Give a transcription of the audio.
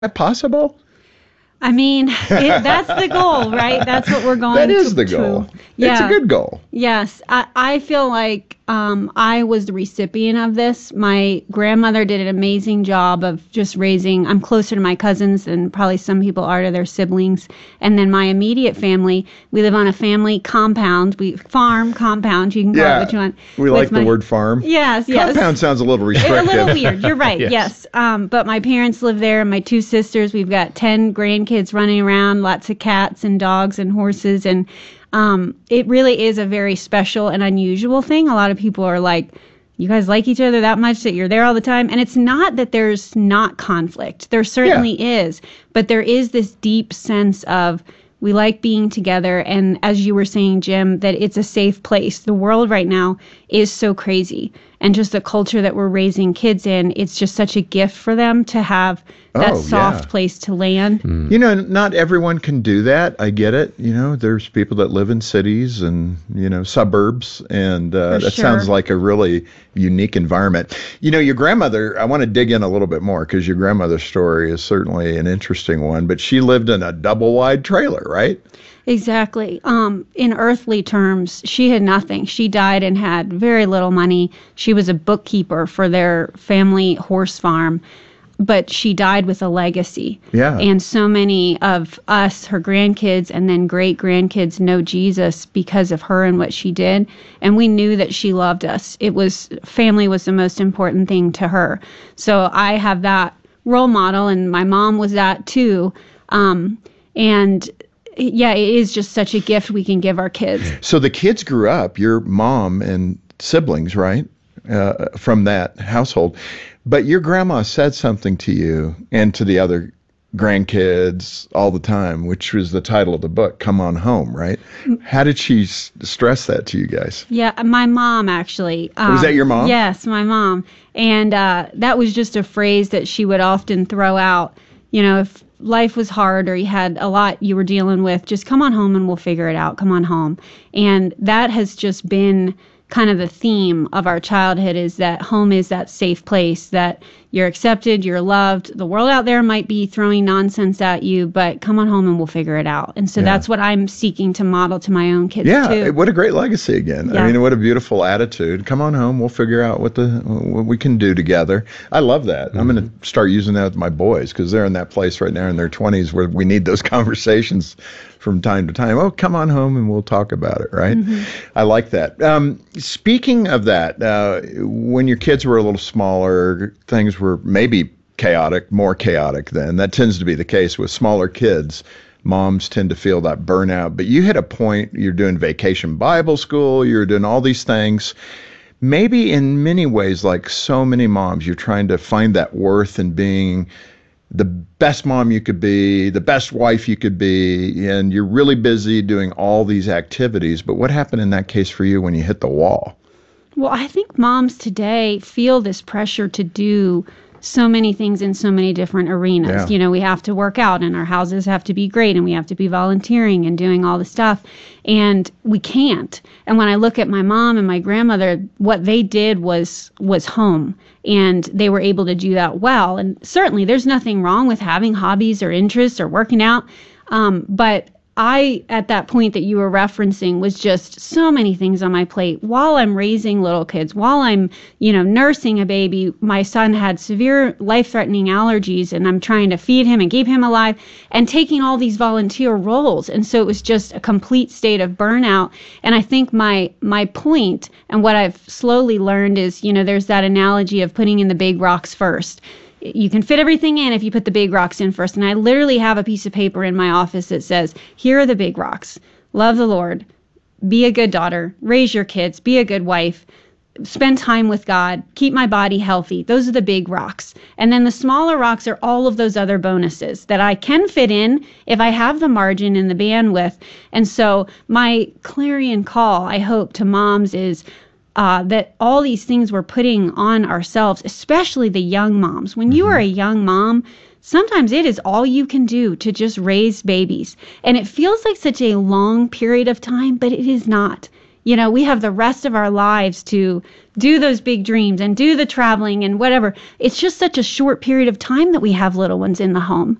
that possible? I mean, that's the goal, right? That's what we're going to. That is the goal. Yeah. It's a good goal. Yes. I feel like I was the recipient of this. My grandmother did an amazing job of just raising. I'm closer to my cousins than probably some people are to their siblings. And then my immediate family, we live on a family compound. Farm compound. You can call it what you want. We like the word farm. Yes, yes. Compound sounds a little restrictive. A little weird. You're right. Yes. But my parents live there, and my two sisters. We've got 10 grandkids running around, lots of cats and dogs and horses, and it really is a very special and unusual thing. A lot of people are like, you guys like each other that much that you're there all the time? And it's not that there's not conflict. There certainly is. But there is this deep sense of we like being together. And as you were saying, Jim, that it's a safe place. The world right now is so crazy. And just the culture that we're raising kids in, it's just such a gift for them to have that soft place to land. You know, not everyone can do that. I get it. You know, there's people that live in cities and, you know, suburbs. And that sounds like a really unique environment. You know, your grandmother, I want to dig in a little bit more because your grandmother's story is certainly an interesting one. But she lived in a double-wide trailer, right? Exactly. In earthly terms, she had nothing. She died and had very little money. She was a bookkeeper for their family horse farm, but she died with a legacy. Yeah. And so many of us, her grandkids and then great-grandkids, know Jesus because of her and what she did. And we knew that she loved us. Family was the most important thing to her. So I have that role model, and my mom was that too. Yeah, it is just such a gift we can give our kids. So the kids grew up, your mom and siblings, right, from that household. But your grandma said something to you and to the other grandkids all the time, which was the title of the book, Come On Home, right? How did she stress that to you guys? Yeah, my mom, actually. Was that your mom? Yes, my mom. And that was just a phrase that she would often throw out. You know, if life was hard or you had a lot you were dealing with, just come on home and we'll figure it out. Come on home. And that has just been kind of the theme of our childhood, is that home is that safe place, that you're accepted, you're loved. The world out there might be throwing nonsense at you, but come on home and we'll figure it out. And so that's what I'm seeking to model to my own kids too. Yeah, what a great legacy again. Yeah. I mean, what a beautiful attitude. Come on home, we'll figure out what we can do together. I love that. Mm-hmm. I'm going to start using that with my boys because they're in that place right now in their 20s where we need those conversations from time to time. Oh, come on home and we'll talk about it, right? Mm-hmm. I like that. Speaking of that, when your kids were a little smaller, things were maybe more chaotic then. That tends to be the case with smaller kids. Moms tend to feel that burnout. But you hit a point, you're doing Vacation Bible School, you're doing all these things. Maybe in many ways, like so many moms, you're trying to find that worth in being the best mom you could be, the best wife you could be, and you're really busy doing all these activities. But what happened in that case for you when you hit the wall? Well, I think moms today feel this pressure to do so many things in so many different arenas. Yeah. You know, we have to work out and our houses have to be great and we have to be volunteering and doing all the stuff. And we can't. And when I look at my mom and my grandmother, what they did was home. And they were able to do that well. And certainly there's nothing wrong with having hobbies or interests or working out. But I, at that point that you were referencing, was just so many things on my plate while I'm raising little kids, while I'm, nursing a baby. My son had severe life-threatening allergies and I'm trying to feed him and keep him alive and taking all these volunteer roles. And so it was just a complete state of burnout. And I think my point and what I've slowly learned is, there's that analogy of putting in the big rocks first. You can fit everything in if you put the big rocks in first. And I literally have a piece of paper in my office that says, here are the big rocks. Love the Lord. Be a good daughter. Raise your kids. Be a good wife. Spend time with God. Keep my body healthy. Those are the big rocks. And then the smaller rocks are all of those other bonuses that I can fit in if I have the margin and the bandwidth. And so my clarion call, I hope, to moms is that all these things we're putting on ourselves, especially the young moms. When you are a young mom, sometimes it is all you can do to just raise babies. And it feels like such a long period of time, but it is not. You know, we have the rest of our lives to do those big dreams and do the traveling and whatever. It's just such a short period of time that we have little ones in the home.